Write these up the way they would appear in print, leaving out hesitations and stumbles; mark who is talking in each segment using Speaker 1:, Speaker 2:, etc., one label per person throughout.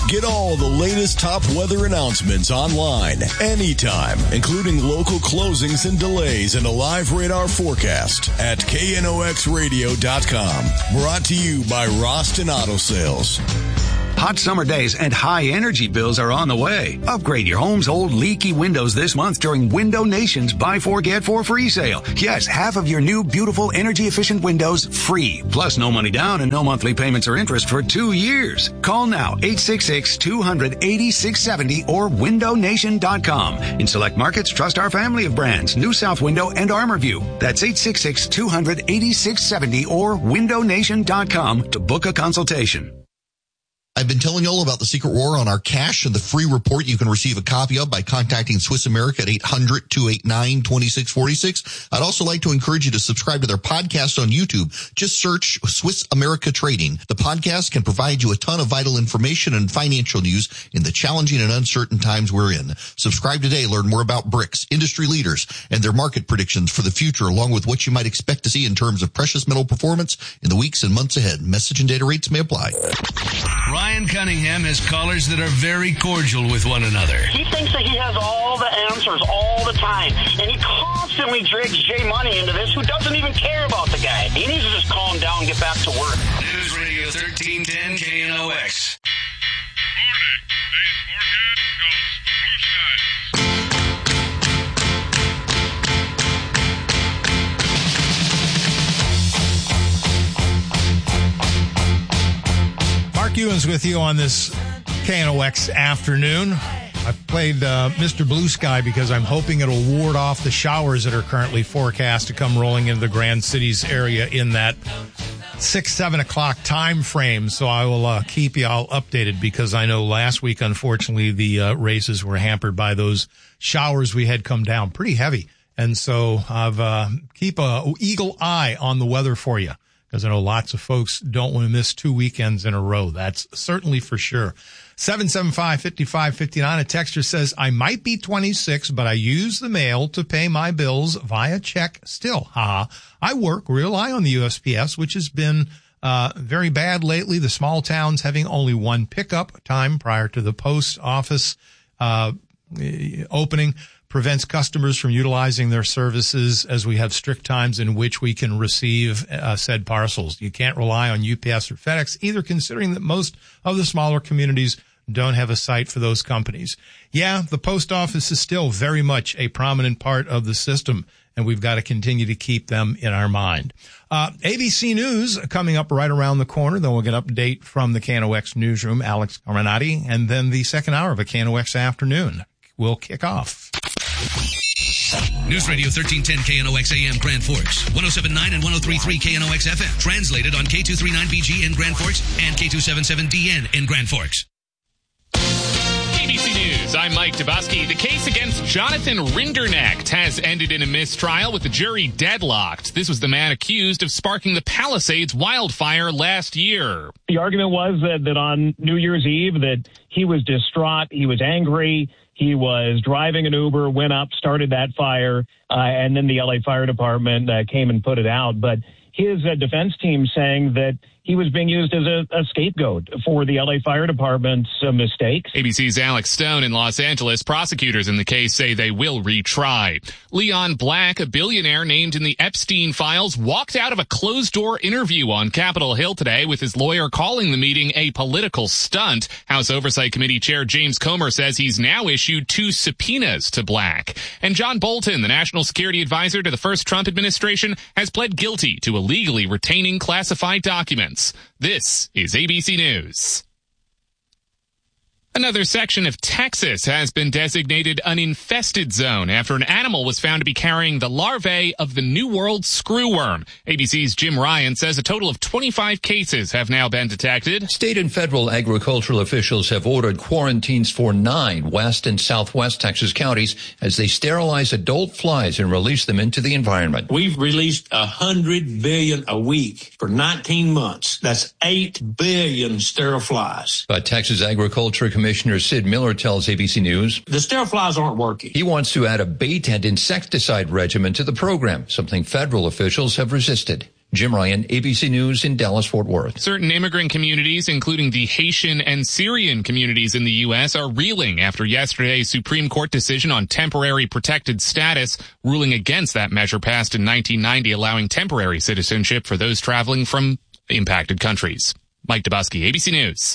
Speaker 1: Get all the latest top weather announcements online, anytime, including local closings and delays and a live radar forecast at knoxradio.com. Brought to you by Roston Auto Sales.
Speaker 2: Hot summer days and high energy bills are on the way. Upgrade your home's old leaky windows this month during Window Nation's Buy 4 Get 4 free sale. Yes, half of your new beautiful energy efficient windows free. Plus no money down and no monthly payments or interest for 2 years. Call now 866-200-8670 or windownation.com. In select markets, trust our family of brands, New South Window and ArmorView. That's 866-200-8670 or windownation.com to book a consultation.
Speaker 3: I've been telling you all about the Secret War on our cash and the free report you can receive a copy of by contacting Swiss America at 800-289-2646. I'd also like to encourage you to subscribe to their podcast on YouTube. Just search Swiss America Trading. The podcast can provide you a ton of vital information and financial news in the challenging and uncertain times we're in. Subscribe today. Learn more about BRICS, industry leaders, and their market predictions for the future, along with what you might expect to see in terms of precious metal performance in the weeks and months ahead. Message and data rates may apply.
Speaker 4: Ryan Cunningham has callers that are very cordial with one another.
Speaker 5: He thinks that he has all the answers all the time, and he constantly drags Jay Money into this, who doesn't even care about the guy. He needs to just calm down and get back to work.
Speaker 4: News Radio 1310 KNOX.
Speaker 6: Morning. Today's forecast calls for blue skies.
Speaker 7: Mark Ewens with you on this KNOX afternoon. I've played Mr. Blue Sky because I'm hoping it'll ward off the showers that are currently forecast to come rolling into the Grand Cities area in that 6-7 o'clock time frame. So I will keep you all updated because I know last week, unfortunately, the races were hampered by those showers we had come down pretty heavy. And so I've keep a eagle eye on the weather for you, because I know lots of folks don't want to miss 2 weekends in a row. That's certainly for sure. 775-5559. A texter says, I might be 26, but I use the mail to pay my bills via check still. Haha. I rely on the USPS, which has been very bad lately. The small towns having only one pickup time prior to the post office opening prevents customers from utilizing their services, as we have strict times in which we can receive said parcels. You can't rely on UPS or FedEx either, considering that most of the smaller communities don't have a site for those companies. Yeah, the post office is still very much a prominent part of the system, and we've got to continue to keep them in our mind. ABC News coming up right around the corner. Then we'll get an update from the KNOX newsroom, Alex Carminati, and then the second hour of a KNOX afternoon will kick off.
Speaker 4: News Radio 1310 KNOX AM Grand Forks, 107.9 and 103.3 KNOX FM. Translated on K239BG in Grand Forks and K277DN in Grand Forks.
Speaker 8: ABC News, I'm Mike Dabowski. The case against Jonathan Rinderknecht has ended in a mistrial with the jury deadlocked. This was the man accused of sparking the Palisades wildfire last year.
Speaker 9: The argument was that on New Year's Eve that he was distraught, he was angry, he was driving an Uber, went up, started that fire, and then the LA Fire Department came and put it out. But his defense team saying that he was being used as a scapegoat for the LA Fire Department's mistakes.
Speaker 8: ABC's Alex Stone in Los Angeles. Prosecutors in the case say they will retry. Leon Black, a billionaire named in the Epstein files, walked out of a closed-door interview on Capitol Hill today with his lawyer calling the meeting a political stunt. House Oversight Committee Chair James Comer says he's now issued 2 subpoenas to Black. And John Bolton, the national security advisor to the first Trump administration, has pled guilty to illegally retaining classified documents. This is ABC News. Another section of Texas has been designated an infested zone after an animal was found to be carrying the larvae of the New World screwworm. ABC's Jim Ryan says a total of 25 cases have now been detected.
Speaker 10: State and federal agricultural officials have ordered quarantines for 9 west and southwest Texas counties as they sterilize adult flies and release them into the environment.
Speaker 11: We've released 100 billion a week for 19 months. That's 8 billion sterile flies.
Speaker 10: But Texas Agriculture Commissioner Sid Miller tells ABC News
Speaker 11: the sterile flies aren't working.
Speaker 10: He wants to add a bait and insecticide regimen to the program, something federal officials have resisted. Jim Ryan, ABC News in Dallas-Fort Worth.
Speaker 8: Certain immigrant communities, including the Haitian and Syrian communities in the U.S., are reeling after yesterday's Supreme Court decision on temporary protected status, ruling against that measure passed in 1990, allowing temporary citizenship for those traveling from impacted countries. Mike Dubusky, ABC News.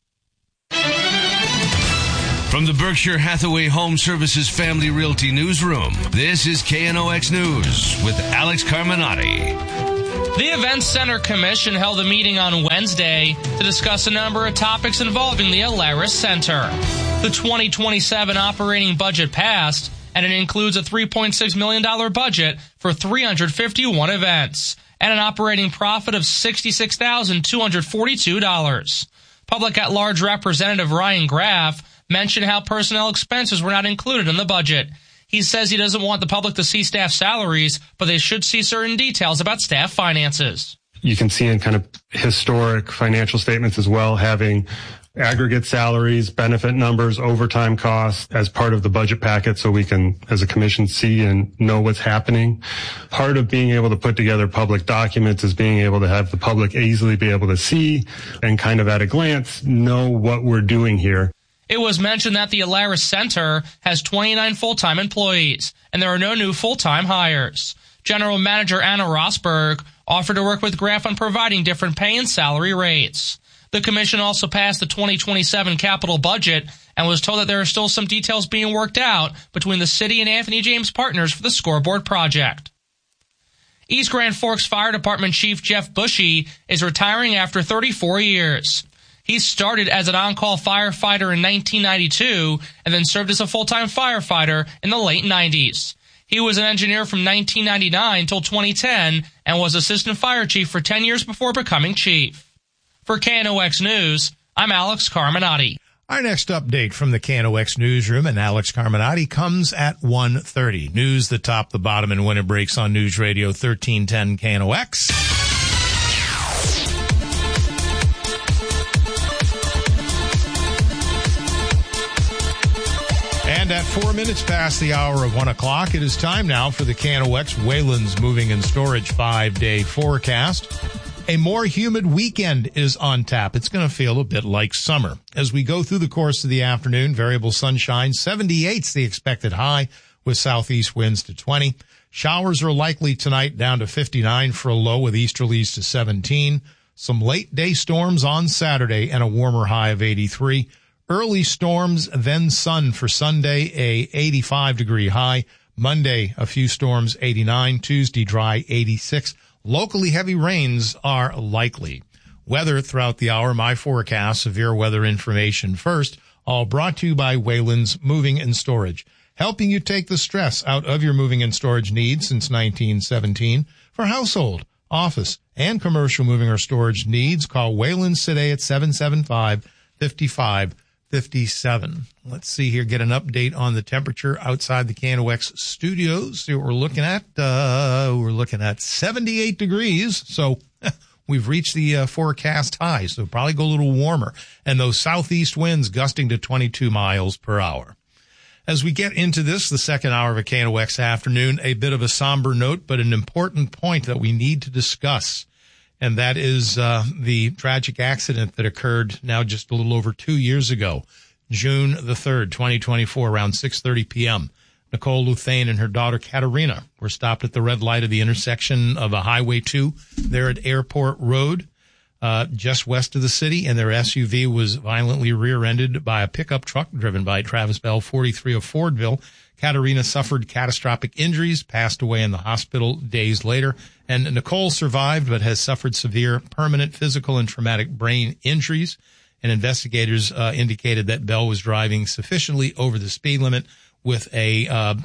Speaker 12: From the Berkshire Hathaway Home Services Family Realty Newsroom, this is KNOX News with Alex Carminati.
Speaker 13: The Events Center Commission held a meeting on Wednesday to discuss a number of topics involving the Alaris Center. The 2027 operating budget passed, and it includes a $3.6 million budget for 351 events and an operating profit of $66,242. Public at-large Representative Ryan Graff mentioned how personnel expenses were not included in the budget. He says he doesn't want the public to see staff salaries, but they should see certain details about staff finances.
Speaker 14: You can see in kind of historic financial statements as well, having aggregate salaries, benefit numbers, overtime costs as part of the budget packet so we can, as a commission, see and know what's happening. Part of being able to put together public documents is being able to have the public easily be able to see and kind of at a glance know what we're doing here.
Speaker 13: It was mentioned that the Alaris Center has 29 full-time employees, and there are no new full-time hires. General Manager Anna Rosberg offered to work with Graff on providing different pay and salary rates. The commission also passed the 2027 capital budget and was told that there are still some details being worked out between the city and Anthony James Partners for the scoreboard project. East Grand Forks Fire Department Chief Jeff Bushy is retiring after 34 years. He started as an on-call firefighter in 1992 and then served as a full-time firefighter in the late 90s. He was an engineer from 1999 till 2010 and was assistant fire chief for 10 years before becoming chief. For KNOX News, I'm Alex Carminati.
Speaker 7: Our next update from the KNOX newsroom and Alex Carminati comes at 1:30. News the top, the bottom, and when it breaks on News Radio 1310 KNOX. And at 4 minutes past the hour of 1 o'clock, it is time now for the KNOX Wayland's Moving and Storage 5-day forecast. A more humid weekend is on tap. It's going to feel a bit like summer. As we go through the course of the afternoon, variable sunshine, 78's the expected high with southeast winds to 20. Showers are likely tonight down to 59 for a low with easterlies to 17. Some late day storms on Saturday and a warmer high of 83. Early storms, then sun for Sunday, a 85-degree high. Monday, a few storms, 89. Tuesday, dry, 86. Locally heavy rains are likely. Weather throughout the hour, my forecast, severe weather information first, all brought to you by Wayland's Moving and Storage, helping you take the stress out of your moving and storage needs since 1917. For household, office, and commercial moving or storage needs, call Wayland's today at 775-5557. Let's see here, get an update on the temperature outside the KNOX studios. See what we're looking at. We're looking at 78 degrees. So we've reached the forecast high. So probably go a little warmer. And those southeast winds gusting to 22 miles per hour. As we get into this, the second hour of a KNOX afternoon, a bit of a somber note, but an important point that we need to discuss. And that is the tragic accident that occurred now just a little over 2 years ago, June the 3rd, 2024, around 6:30 p.m. Nicole Luthane and her daughter Katerina were stopped at the red light of the intersection of a Highway 2 there at Airport Road, just west of the city, and their SUV was violently rear-ended by a pickup truck driven by Travis Bell, 43 of Fordville. Katerina suffered catastrophic injuries, passed away in the hospital days later, and Nicole survived but has suffered severe permanent physical and traumatic brain injuries. And investigators indicated that Bell was driving sufficiently over the speed limit with a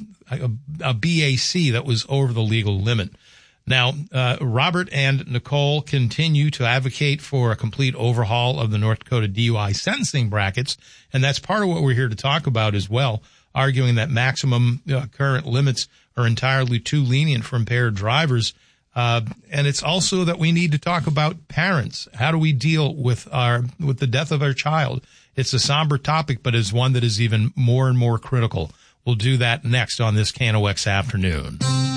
Speaker 7: BAC that was over the legal limit. Now, Robert and Nicole continue to advocate for a complete overhaul of the North Dakota DUI sentencing brackets, and that's part of what we're here to talk about as well, arguing that maximum current limits are entirely too lenient for impaired drivers. And it's also that we need to talk about parents. How do we deal with the death of our child? It's a somber topic, but it's one that is even more and more critical. We'll do that next on this KNOX afternoon.